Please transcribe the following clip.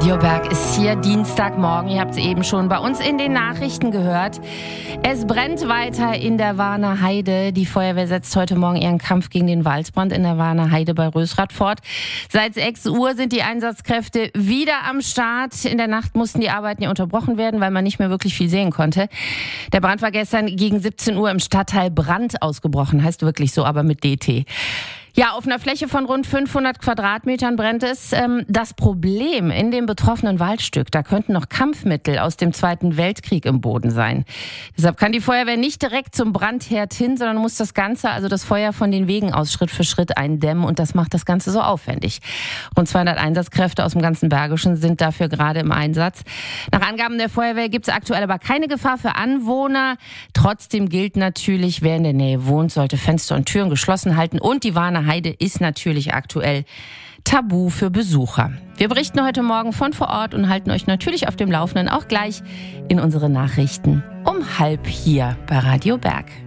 Radio Berg ist hier Dienstagmorgen. Ihr habt es eben schon bei uns in den Nachrichten gehört. Es brennt weiter in der Warner Heide. Die Feuerwehr setzt heute Morgen ihren Kampf gegen den Waldbrand in der Warner Heide bei Rösrath fort. Seit 6 Uhr sind die Einsatzkräfte wieder am Start. In der Nacht mussten die Arbeiten ja unterbrochen werden, weil man nicht mehr wirklich viel sehen konnte. Der Brand war gestern gegen 17 Uhr im Stadtteil Brand ausgebrochen. Heißt wirklich so, aber mit DT. Ja, auf einer Fläche von rund 500 Quadratmetern brennt es. Das Problem in dem betroffenen Waldstück, da könnten noch Kampfmittel aus dem Zweiten Weltkrieg im Boden sein. Deshalb kann die Feuerwehr nicht direkt zum Brandherd hin, sondern muss das Ganze, also das Feuer von den Wegen aus Schritt für Schritt eindämmen, und das macht das Ganze so aufwendig. Rund 200 Einsatzkräfte aus dem ganzen Bergischen sind dafür gerade im Einsatz. Nach Angaben der Feuerwehr gibt es aktuell aber keine Gefahr für Anwohner. Trotzdem gilt natürlich, wer in der Nähe wohnt, sollte Fenster und Türen geschlossen halten, und die Warner Heide ist natürlich aktuell tabu für Besucher. Wir berichten heute Morgen von vor Ort und halten euch natürlich auf dem Laufenden, auch gleich in unsere Nachrichten um 12:30 hier bei Radio Berg.